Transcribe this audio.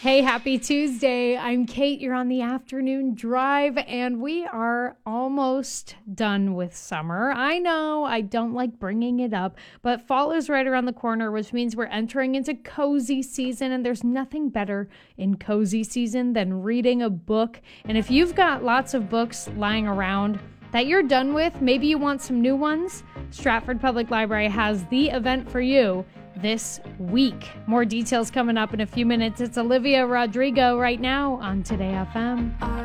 Hey, happy Tuesday. I'm Kate. You're on the afternoon drive, and we are almost done with summer. I know I don't like bringing it up, but fall is right around the corner, which means we're entering into cozy season, and there's nothing better in cozy season than reading a book. And if you've got lots of books lying around that you're done with, maybe you want some new ones, Stratford Public Library has the event for you this week. More details coming up in a few minutes. It's Olivia Rodrigo right now on Today FM.